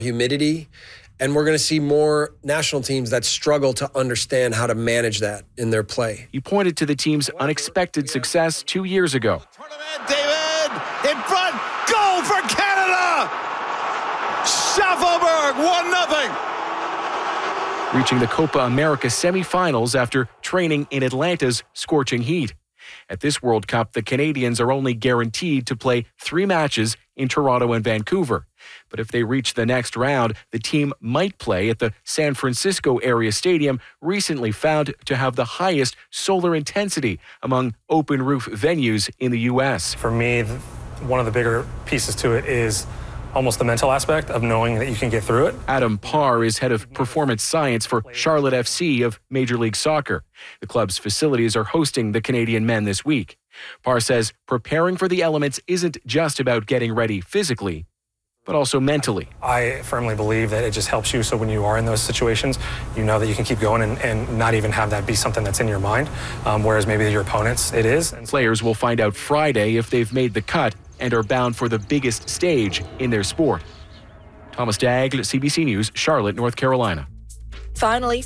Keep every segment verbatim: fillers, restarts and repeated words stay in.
humidity, and we're going to see more national teams that struggle to understand how to manage that in their play. He pointed to the team's unexpected success two years ago. Tournament, David, in front, goal for Canada! Schaffelberg, one nothing. Reaching the Copa America semifinals after training in Atlanta's scorching heat. At this World Cup, the Canadians are only guaranteed to play three matches in Toronto and Vancouver. But if they reach the next round, the team might play at the San Francisco area stadium, recently found to have the highest solar intensity among open roof venues in the U S. For me, one of the bigger pieces to it is almost the mental aspect of knowing that you can get through it. Adam Parr is head of performance science for Charlotte F C of Major League Soccer. The club's facilities are hosting the Canadian men this week. Parr says preparing for the elements isn't just about getting ready physically, but also mentally. I firmly believe that it just helps you, so when you are in those situations, you know that you can keep going and, and not even have that be something that's in your mind, um, whereas maybe your opponents, it is. And players will find out Friday if they've made the cut and are bound for the biggest stage in their sport. Thomas Daigle, C B C News, Charlotte, North Carolina. Finally,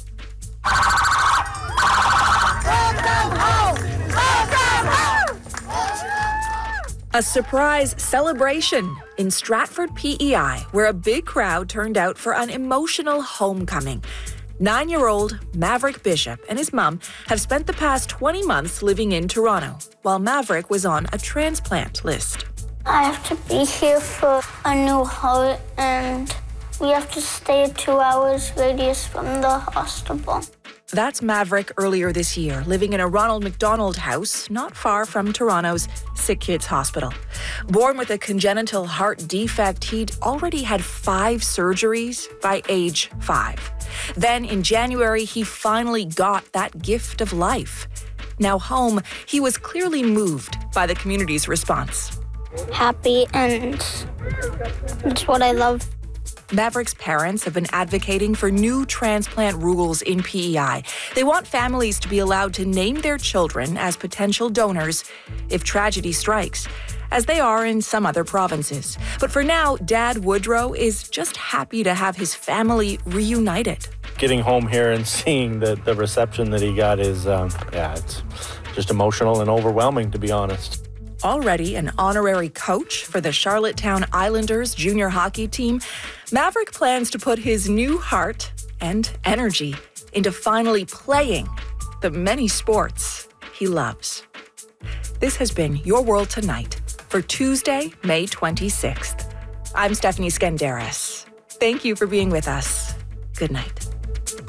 a surprise celebration in Stratford, P E I, where a big crowd turned out for an emotional homecoming. Nine-year-old Maverick Bishop and his mum have spent the past twenty months living in Toronto, while Maverick was on a transplant list. I have to be here for a new heart, and we have to stay a two hours radius from the hospital. That's Maverick earlier this year, living in a Ronald McDonald house not far from Toronto's Sick Kids Hospital. Born with a congenital heart defect, he'd already had five surgeries by age five. Then in January, he finally got that gift of life. Now home, he was clearly moved by the community's response. Happy, and it's what I love. Maverick's parents have been advocating for new transplant rules in P E I. They want families to be allowed to name their children as potential donors if tragedy strikes, as they are in some other provinces. But for now, Dad Woodrow is just happy to have his family reunited. Getting home here and seeing the, the reception that he got is, um, yeah, it's just emotional and overwhelming, to be honest. Already an honorary coach for the Charlottetown Islanders junior hockey team, Maverick plans to put his new heart and energy into finally playing the many sports he loves. This has been Your World Tonight for Tuesday, May twenty-sixth. I'm Stephanie Skenderis. Thank you for being with us. Good night.